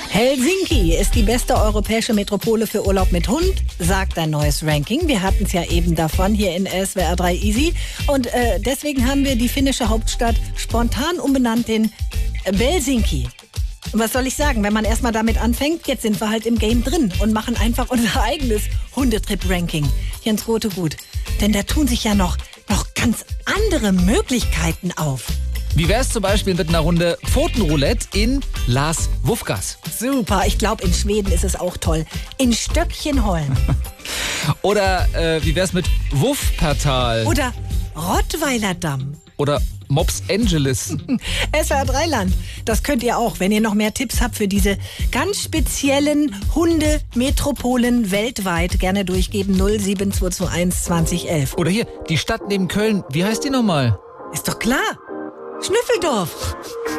Helsinki ist die beste europäische Metropole für Urlaub mit Hund, sagt ein neues Ranking. Wir hatten es ja eben davon hier in SWR 3 Easy. Und deswegen haben wir die finnische Hauptstadt spontan umbenannt in Belsinki. Und was soll ich sagen, wenn man erstmal damit anfängt, jetzt sind wir halt im Game drin und machen einfach unser eigenes Hundetrip-Ranking. Jens Rotegut, denn da tun sich ja noch ganz andere Möglichkeiten auf. Wie wär's zum Beispiel mit einer Runde Pfotenroulette in Las Wufgas? Super, ich glaube in Schweden ist es auch toll. In Stöckchenholm. Oder wie wär's mit Wuffpertal? Oder Rottweilerdamm. Oder Mops Angeles. SWR 3 Land. Das könnt ihr auch, wenn ihr noch mehr Tipps habt für diese ganz speziellen Hundemetropolen weltweit. Gerne durchgeben 07221 2011. Oder hier, die Stadt neben Köln. Wie heißt die nochmal? Ist doch klar. Schnüffeldorf.